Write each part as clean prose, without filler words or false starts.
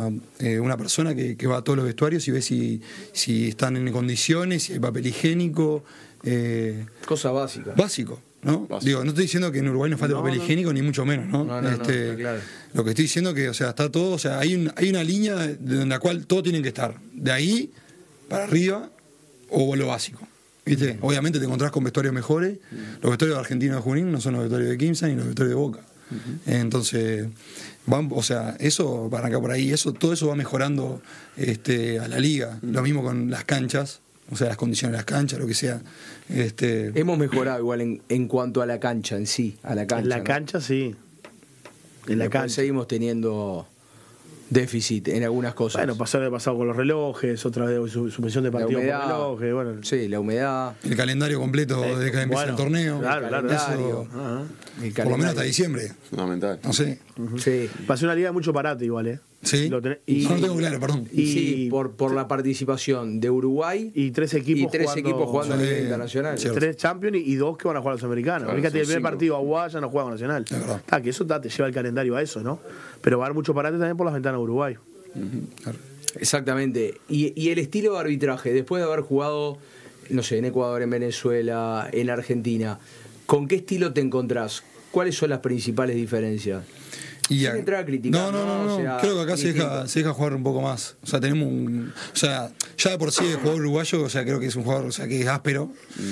una persona que va a todos los vestuarios y ve si están en condiciones, si hay papel higiénico. Cosa básica. Básico, ¿no? Digo, no estoy diciendo que en Uruguay no falte papel higiénico, ni mucho menos, ¿no? Claro. Lo que estoy diciendo que, o sea, está todo, o sea, hay una línea en la cual todos tienen que estar. De ahí para arriba o lo básico. ¿Viste? Obviamente te encontrás con vestuarios mejores. Los vestuarios de Argentino de Junín no son los vestuarios de Quimsa ni los vestuarios de Boca. Entonces, o sea, eso va a arrancar por ahí. Todo eso va mejorando a la liga. Lo mismo con las canchas. O sea, las condiciones de las canchas, lo que sea. Hemos mejorado igual en cuanto a la cancha en sí. A la cancha, en la cancha, sí. En la cancha. Seguimos teniendo déficit en algunas cosas. Bueno, pasado con los relojes, otra vez suspensión de partidos por relojes. Bueno. Sí, la humedad. El calendario completo desde que empieza el torneo. Claro. Eso, por lo menos hasta diciembre. Fundamental. No sé. Sí. Pasó una liga mucho parate igual, ¿eh? Sí. No lo tengo claro, perdón. Y sí, por la participación de Uruguay y tres equipos jugando a nivel internacional. Cierto. 3 Champions y 2 que van a jugar a los americanos. Fíjate, el primer partido Aguada ya no juega Nacional. Que eso te lleva el calendario a eso, ¿no? Pero va a haber mucho parate también por las ventanas de Uruguay. Claro. Exactamente. Y el estilo de arbitraje, después de haber jugado, no sé, en Ecuador, en Venezuela, en Argentina, ¿con qué estilo te encontrás? ¿Cuáles son las principales diferencias? Sin entrar a criticar. No. O sea, creo que acá se deja jugar un poco más. O sea, tenemos o sea, ya de por sí el jugador uruguayo, o sea, creo que es un jugador, o sea, que es áspero.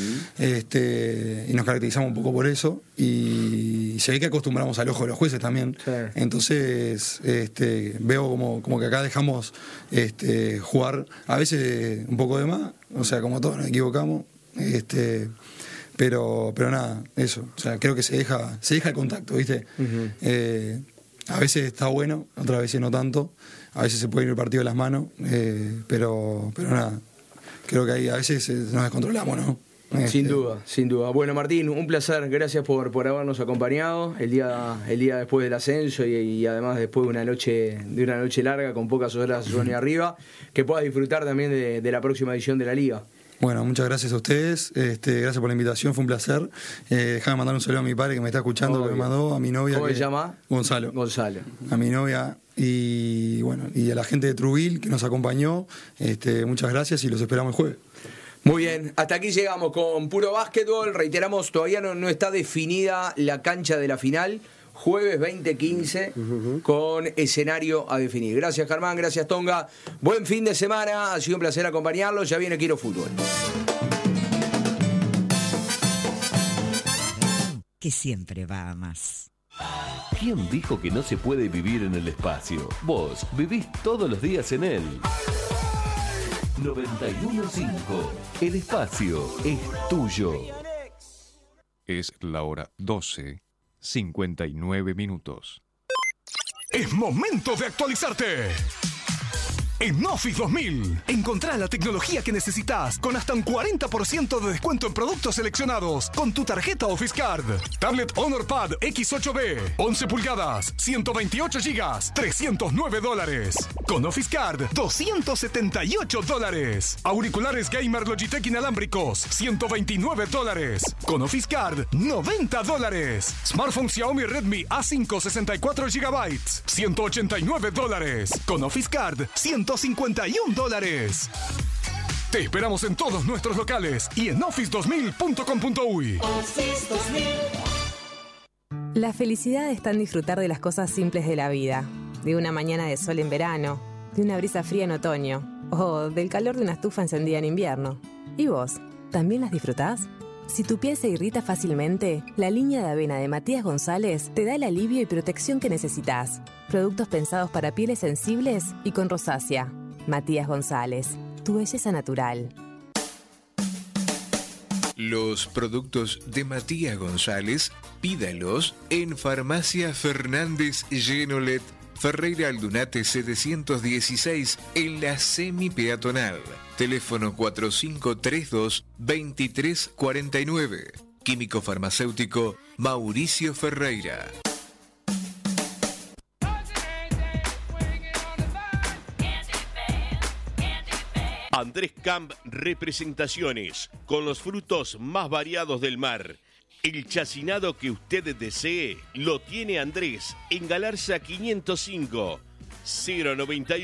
Y nos caracterizamos un poco por eso. Y se ve que acostumbramos al ojo de los jueces también. Sí. Entonces, veo como que acá dejamos jugar a veces un poco de más. O sea, como todos nos equivocamos. Pero nada, eso. O sea, creo que se deja el contacto, ¿viste? A veces está bueno, otras veces no tanto. A veces se puede ir el partido de las manos, pero nada. Creo que ahí a veces nos descontrolamos, ¿no? Sin duda. Bueno, Martín, un placer. Gracias por habernos acompañado el día después del ascenso y además después de una noche larga con pocas horas de sueño arriba. Que puedas disfrutar también de la próxima edición de la Liga. Bueno, muchas gracias a ustedes, gracias por la invitación, fue un placer. Déjame mandar un saludo a mi padre que me está escuchando, que me mandó, a mi novia. ¿Cómo se llama? Gonzalo. A mi novia y bueno, y a la gente de Trubil que nos acompañó, muchas gracias y los esperamos el jueves. Muy bien, hasta aquí llegamos con puro básquetbol. Reiteramos, todavía no está definida la cancha de la final. Jueves 20:15 con escenario a definir. Gracias, Germán, gracias, Tonga. Buen fin de semana, ha sido un placer acompañarlos. Ya viene Quiero Fútbol. Que siempre va a más. ¿Quién dijo que no se puede vivir en el espacio? Vos vivís todos los días en él. 91.5. El espacio es tuyo. Es la hora 12:59. Es momento de actualizarte. En Office 2000, encontrá la tecnología que necesitas con hasta un 40% de descuento en productos seleccionados con tu tarjeta Office Card. Tablet Honor Pad X8B, 11 pulgadas, 128 GB, $309. Con Office Card, $278. Auriculares Gamer Logitech inalámbricos, $129. Con Office Card, $90. Smartphone Xiaomi Redmi A5 64 GB, $189. Con Office Card, $151. Te esperamos en todos nuestros locales y en office2000.com.uy. Office 2000. La felicidad está en disfrutar de las cosas simples de la vida, de una mañana de sol en verano, de una brisa fría en otoño o del calor de una estufa encendida en invierno. ¿Y vos? ¿También las disfrutás? Si tu piel se irrita fácilmente, la línea de avena de Matías González te da el alivio y protección que necesitas. Productos pensados para pieles sensibles y con rosácea. Matías González, tu belleza natural. Los productos de Matías González, pídalos en Farmacia Fernández Genolet, Ferreira Aldunate 716, en la semi-peatonal. Teléfono 4532-2349. Químico farmacéutico Mauricio Ferreira. Andrés Camp Representaciones, con los frutos más variados del mar. El chacinado que usted desee lo tiene Andrés en Galarza 505 091